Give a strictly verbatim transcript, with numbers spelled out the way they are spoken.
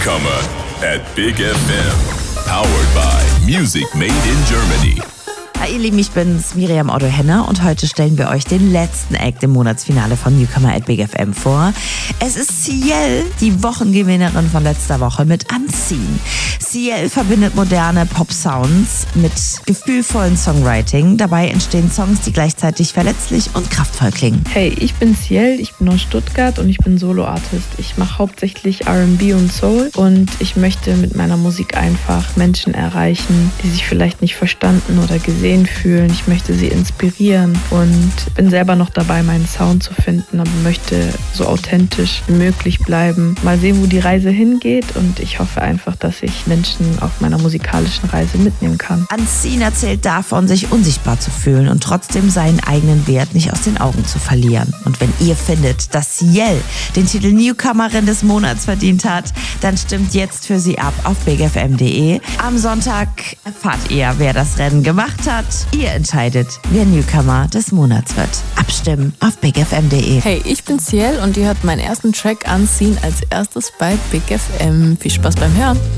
Newcomer at Big F M. Powered by Music Made in Germany. Hi ihr Lieben, ich bin's, Miriam Otto-Henner, und heute stellen wir euch den letzten Act im Monatsfinale von Newcomer at Big F M vor. Es ist Ciel, die Wochengewinnerin von letzter Woche mit Unseen. Ciel verbindet moderne Pop-Sounds mit gefühlvollen Songwriting. Dabei entstehen Songs, die gleichzeitig verletzlich und kraftvoll klingen. Hey, ich bin Ciel, ich bin aus Stuttgart und ich bin Solo-Artist. Ich mache hauptsächlich R and B und Soul und ich möchte mit meiner Musik einfach Menschen erreichen, die sich vielleicht nicht verstanden oder gesehen fühlen. Ich möchte sie inspirieren und bin selber noch dabei, meinen Sound zu finden, aber möchte so authentisch wie möglich bleiben. Mal sehen, wo die Reise hingeht, und ich hoffe einfach, dass ich Menschen auf meiner musikalischen Reise mitnehmen kann. Unseen erzählt davon, sich unsichtbar zu fühlen und trotzdem seinen eigenen Wert nicht aus den Augen zu verlieren. Und wenn ihr findet, dass Ciel den Titel Newcomerin des Monats verdient hat, dann stimmt jetzt für sie ab auf big f m punkt d e. Am Sonntag erfahrt ihr, wer das Rennen gemacht hat. Ihr entscheidet, wer Newcomer des Monats wird. Abstimmen auf big f m punkt d e. Hey, ich bin Ciel und ihr hört meinen ersten Track Unseen als erstes bei Big F M. Viel Spaß beim Hören.